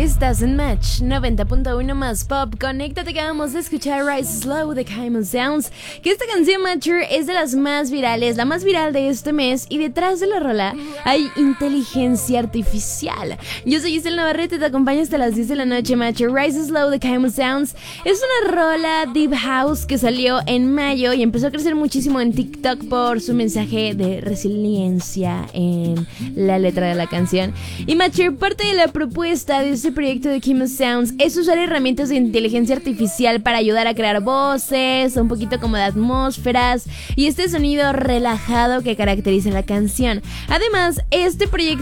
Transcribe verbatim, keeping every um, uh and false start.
Estás en Match noventa punto uno más Pop. Conéctate, que acabamos de escuchar Rise Slow de Caimon Sounds. Que esta canción, Matcher, es de las más virales, la más viral de este mes. Y detrás de la rola hay inteligencia artificial. Yo soy Giselle Navarrete y te acompaño hasta las diez de la noche, Matcher. Rise Slow de Caimon Sounds es una rola deep house que salió en mayo y empezó a crecer muchísimo en TikTok por su mensaje de resiliencia en la letra de la canción. Y Matcher, parte de la propuesta de este proyecto de Caimon Sounds es usar herramientas de inteligencia artificial para ayudar a crear voces, un poquito como de atmósferas y este sonido relajado que caracteriza la canción. Además, este proyecto